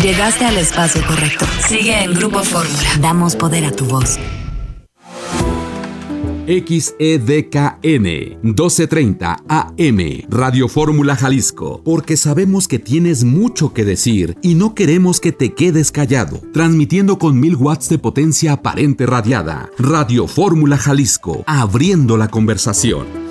Llegaste al espacio correcto. Sigue en Grupo Fórmula. Damos poder a tu voz. XEDKN 1230 AM Radio Fórmula Jalisco, porque sabemos que tienes mucho que decir y no queremos que te quedes callado. Transmitiendo con 1000 watts de potencia aparente radiada. Radio Fórmula Jalisco, abriendo la conversación.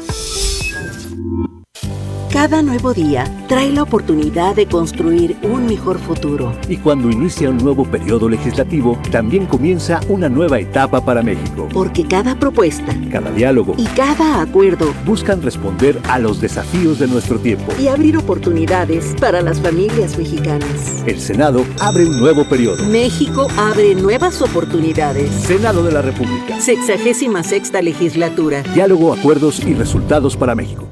Cada nuevo día trae la oportunidad de construir un mejor futuro. Y cuando inicia un nuevo periodo legislativo, también comienza una nueva etapa para México. Porque cada propuesta, cada diálogo y cada acuerdo buscan responder a los desafíos de nuestro tiempo y abrir oportunidades para las familias mexicanas. El Senado abre un nuevo periodo. México abre nuevas oportunidades. Senado de la República. 66ª legislatura. Diálogo, acuerdos y resultados para México.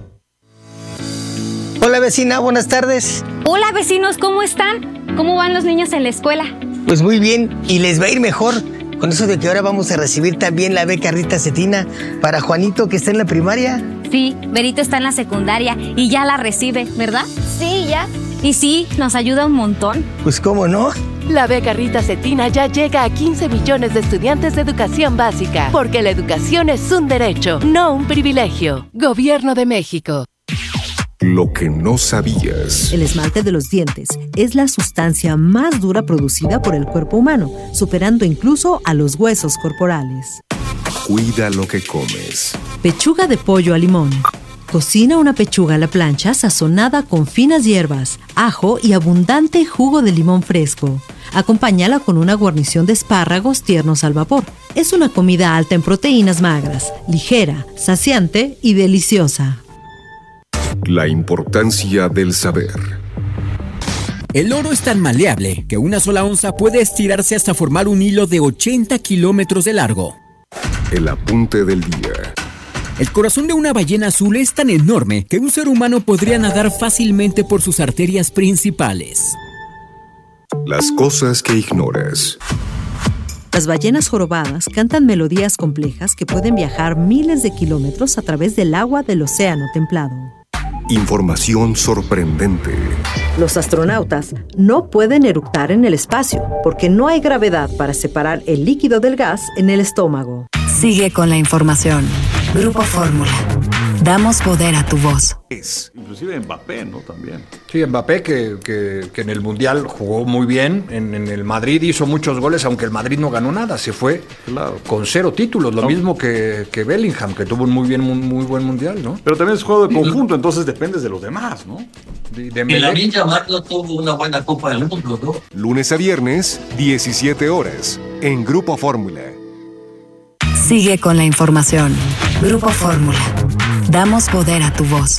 Hola vecina, buenas tardes. Hola vecinos, ¿cómo están? ¿Cómo van los niños en la escuela? Pues muy bien, y les va a ir mejor con eso de que ahora vamos a recibir también la beca Rita Cetina para Juanito, que está en la primaria. Sí, Berito está en la secundaria y ya la recibe, ¿verdad? Sí, ya. Y sí, nos ayuda un montón. Pues cómo no. La beca Rita Cetina ya llega a 15 millones de estudiantes de educación básica, porque la educación es un derecho, no un privilegio. Gobierno de México. Lo que no sabías. El esmalte de los dientes es la sustancia más dura producida por el cuerpo humano, superando incluso a los huesos corporales. Cuida lo que comes. Pechuga de pollo a limón. Cocina una pechuga a la plancha sazonada con finas hierbas, ajo y abundante jugo de limón fresco. Acompáñala con una guarnición de espárragos tiernos al vapor. Es una comida alta en proteínas magras, ligera, saciante y deliciosa. La importancia del saber. El oro es tan maleable que una sola onza puede estirarse hasta formar un hilo de 80 kilómetros de largo. El apunte del día. El corazón de una ballena azul es tan enorme que un ser humano podría nadar fácilmente por sus arterias principales. Las cosas que ignoras. Las ballenas jorobadas cantan melodías complejas que pueden viajar miles de kilómetros a través del agua del océano templado. Información sorprendente. Los astronautas no pueden eructar en el espacio porque no hay gravedad para separar el líquido del gas en el estómago. Sigue con la información. Grupo Fórmula. Damos poder a tu voz. Inclusive Mbappé, ¿no? También. Sí, Mbappé que en el Mundial jugó muy bien, en el Madrid hizo muchos goles, aunque el Madrid no ganó nada, se fue con 0 títulos, lo mismo que Bellingham, que tuvo un muy buen Mundial, ¿no? Pero también es juego de conjunto, entonces dependes de los demás, ¿no? El Lamine Yamal no tuvo una buena Copa del Mundo, ¿no? Lunes a viernes, 17 horas, en Grupo Fórmula. Sigue con la información. Grupo Fórmula. Damos poder a tu voz.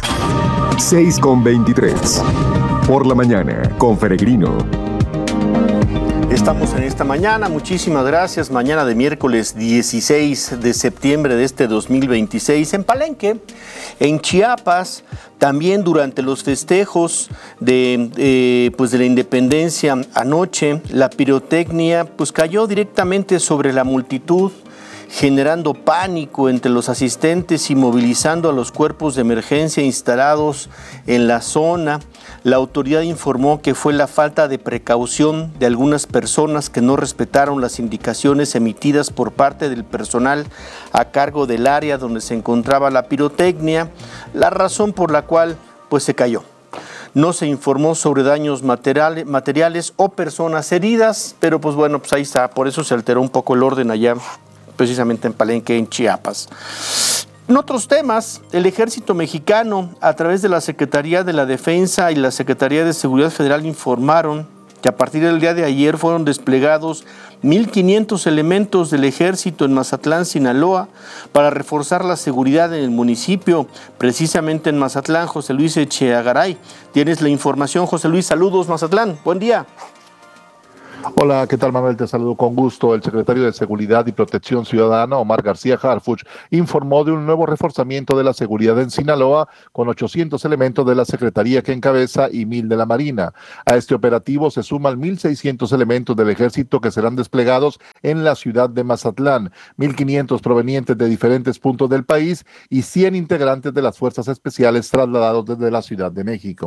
6:23. Por la mañana, con Peregrino. Estamos en esta mañana, muchísimas gracias. Mañana de miércoles 16 de septiembre de este 2026 en Palenque, en Chiapas, también durante los festejos de la independencia anoche, la pirotecnia cayó directamente sobre la multitud, generando pánico entre los asistentes y movilizando a los cuerpos de emergencia instalados en la zona. La autoridad informó que fue la falta de precaución de algunas personas que no respetaron las indicaciones emitidas por parte del personal a cargo del área donde se encontraba la pirotecnia, la razón por la cual se cayó. No se informó sobre daños materiales o personas heridas, pero ahí está, por eso se alteró un poco el orden allá, precisamente en Palenque, en Chiapas. En otros temas, el Ejército Mexicano, a través de la Secretaría de la Defensa y la Secretaría de Seguridad Federal, informaron que a partir del día de ayer fueron desplegados 1,500 elementos del Ejército en Mazatlán, Sinaloa, para reforzar la seguridad en el municipio, precisamente en Mazatlán. José Luis Echeagaray, tienes la información. José Luis, saludos Mazatlán, buen día. Hola, ¿qué tal, Manuel? Te saludo con gusto. El secretario de Seguridad y Protección Ciudadana, Omar García Harfuch, informó de un nuevo reforzamiento de la seguridad en Sinaloa con 800 elementos de la Secretaría que encabeza y 1,000 de la Marina. A este operativo se suman 1,600 elementos del Ejército que serán desplegados en la ciudad de Mazatlán, 1,500 provenientes de diferentes puntos del país y 100 integrantes de las Fuerzas Especiales trasladados desde la Ciudad de México.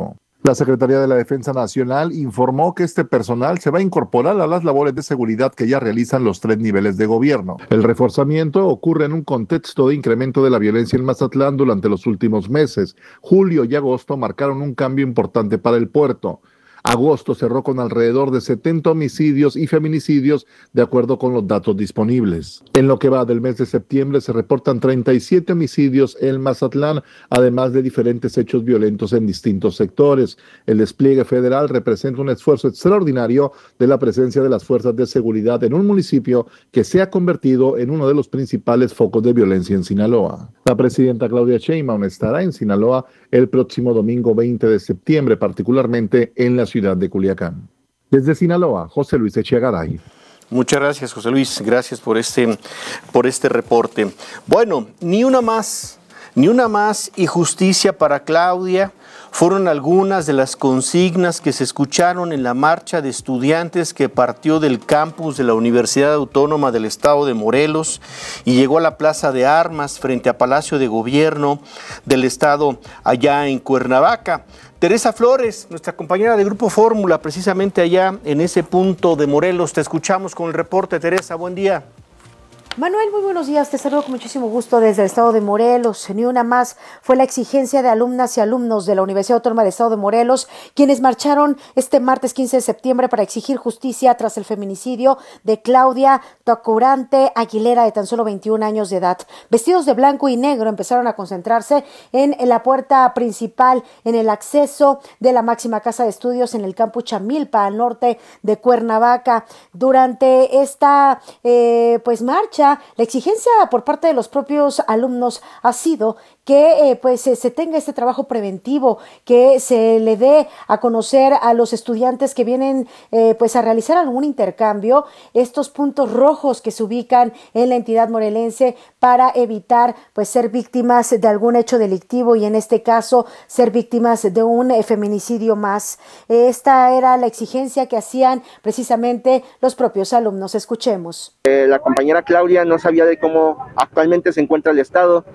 La Secretaría de la Defensa Nacional informó que este personal se va a incorporar a las labores de seguridad que ya realizan los 3 niveles de gobierno. El reforzamiento ocurre en un contexto de incremento de la violencia en Mazatlán durante los últimos meses. Julio y agosto marcaron un cambio importante para el puerto. Agosto cerró con alrededor de 70 homicidios y feminicidios, de acuerdo con los datos disponibles. En lo que va del mes de septiembre se reportan 37 homicidios en Mazatlán, además de diferentes hechos violentos en distintos sectores. El despliegue federal representa un esfuerzo extraordinario de la presencia de las fuerzas de seguridad en un municipio que se ha convertido en uno de los principales focos de violencia en Sinaloa. La presidenta Claudia Sheinbaum estará en Sinaloa el próximo domingo 20 de septiembre, particularmente en la ciudad de Culiacán. Desde Sinaloa, José Luis Echegaray. Muchas gracias, José Luis. Gracias por este reporte. Bueno, ni una más y justicia para Claudia fueron algunas de las consignas que se escucharon en la marcha de estudiantes que partió del campus de la Universidad Autónoma del Estado de Morelos y llegó a la Plaza de Armas frente a Palacio de Gobierno del Estado allá en Cuernavaca. Teresa Flores, nuestra compañera de Grupo Fórmula, precisamente allá en ese punto de Morelos. Te escuchamos con el reporte, Teresa, buen día. Manuel, muy buenos días, te saludo con muchísimo gusto desde el estado de Morelos. Ni una más fue la exigencia de alumnas y alumnos de la Universidad Autónoma del Estado de Morelos, quienes marcharon este martes 15 de septiembre para exigir justicia tras el feminicidio de Claudia Tocurante Aguilera, de tan solo 21 años de edad. Vestidos de blanco y negro empezaron a concentrarse en la puerta principal, en el acceso de la máxima casa de estudios en el campus Chamilpa, al norte de Cuernavaca. Durante esta marcha, la exigencia por parte de los propios alumnos ha sido que se tenga este trabajo preventivo, que se le dé a conocer a los estudiantes que vienen a realizar algún intercambio estos puntos rojos que se ubican en la entidad morelense para evitar ser víctimas de algún hecho delictivo y en este caso ser víctimas de un feminicidio más. Esta era la exigencia que hacían precisamente los propios alumnos. Escuchemos. La compañera Claudia no sabía de cómo actualmente se encuentra el estado,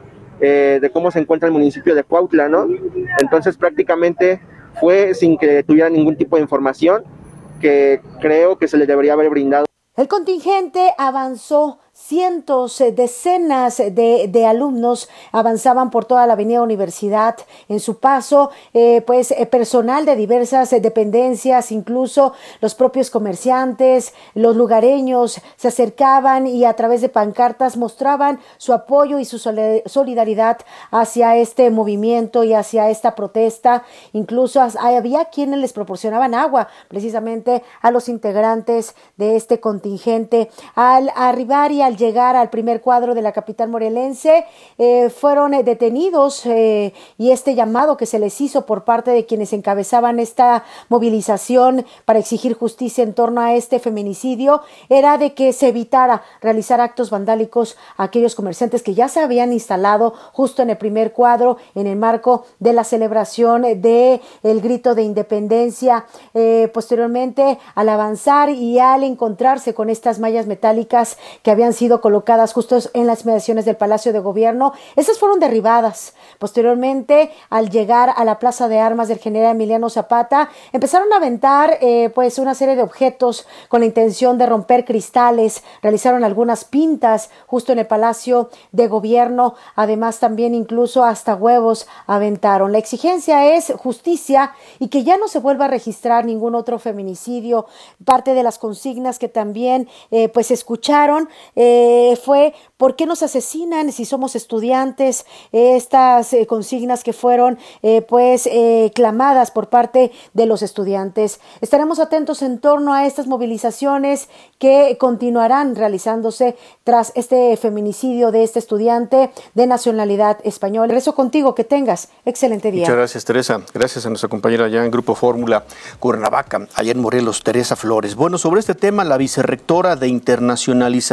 de cómo se encuentra el municipio de Cuautla, ¿no? Entonces prácticamente fue sin que tuviera ningún tipo de información que creo que se le debería haber brindado. El contingente avanzó. Cientos, decenas de alumnos avanzaban por toda la avenida Universidad. En su paso, personal de diversas dependencias, incluso los propios comerciantes, los lugareños se acercaban y a través de pancartas mostraban su apoyo y su solidaridad hacia este movimiento y hacia esta protesta. Incluso había quienes les proporcionaban agua precisamente a los integrantes de este contingente. Al arribar y al llegar al primer cuadro de la capital morelense, fueron detenidos y este llamado que se les hizo por parte de quienes encabezaban esta movilización para exigir justicia en torno a este feminicidio era de que se evitara realizar actos vandálicos a aquellos comerciantes que ya se habían instalado justo en el primer cuadro en el marco de la celebración del grito de independencia. Posteriormente, al avanzar y al encontrarse con estas mallas metálicas que habían sido colocadas justo en las inmediaciones del Palacio de Gobierno, esas fueron derribadas. Posteriormente, al llegar a la Plaza de Armas del General Emiliano Zapata, empezaron a aventar una serie de objetos con la intención de romper cristales, realizaron algunas pintas justo en el Palacio de Gobierno, además también incluso hasta huevos aventaron. La exigencia es justicia y que ya no se vuelva a registrar ningún otro feminicidio. Parte de las consignas que también escucharon fue ¿por qué nos asesinan si somos estudiantes? Estas consignas que fueron clamadas por parte de los estudiantes. Estaremos atentos en torno a estas movilizaciones que continuarán realizándose tras este feminicidio de este estudiante de nacionalidad española. Regreso contigo, que tengas excelente día. Muchas gracias, Teresa. Gracias a nuestra compañera allá en Grupo Fórmula Cuernavaca, allá en Morelos, Teresa Flores. Bueno, sobre este tema, la vicerrectora de internacionalización